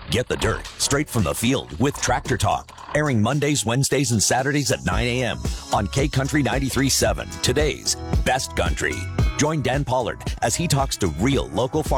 Get the dirt straight from the field with Tractor Talk, airing Mondays, Wednesdays, and Saturdays at 9 a.m. on K Country 93.7, today's best country. Join Dan Pollard as he talks to real local farmers